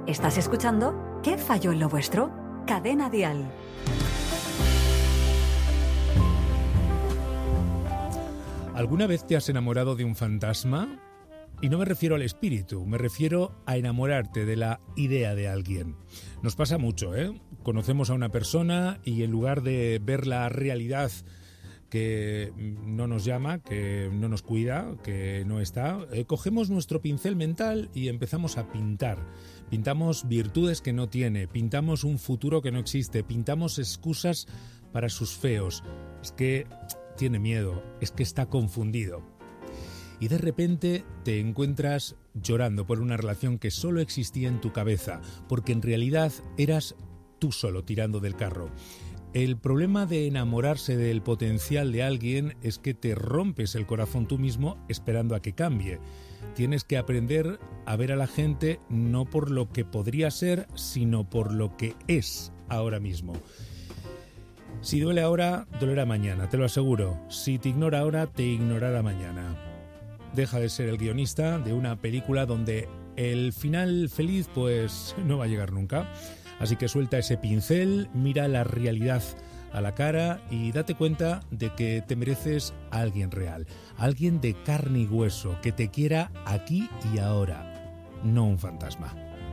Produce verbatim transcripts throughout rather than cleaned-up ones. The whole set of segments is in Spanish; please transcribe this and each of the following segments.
Estás escuchando ¿Qué falló en lo vuestro? Cadena Dial. ¿Alguna vez te has enamorado de un fantasma? Y no me refiero al espíritu, me refiero a enamorarte de la idea de alguien. Nos pasa mucho, ¿eh? Conocemos a una persona y en lugar de ver la realidad que no nos llama, que no nos cuida, que no está, eh, cogemos nuestro pincel mental y empezamos a pintar. Pintamos virtudes que no tiene, pintamos un futuro que no existe, pintamos excusas para sus feos. Es que tiene miedo, es que está confundido. Y de repente te encuentras llorando por una relación que solo existía en tu cabeza, porque en realidad eras tú solo tirando del carro. El problema de enamorarse del potencial de alguien es que te rompes el corazón tú mismo esperando a que cambie. Tienes que aprender a ver a la gente no por lo que podría ser, sino por lo que es ahora mismo. Si duele ahora, dolerá mañana, te lo aseguro. Si te ignora ahora, te ignorará mañana. Deja de ser el guionista de una película donde el final feliz pues no va a llegar nunca. Así que suelta ese pincel, mira la realidad a la cara y date cuenta de que te mereces a alguien real, alguien de carne y hueso, que te quiera aquí y ahora, no un fantasma.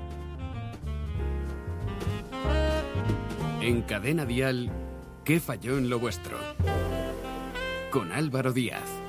En Cadena Dial, ¿qué falló en lo vuestro? Con Álvaro Díaz.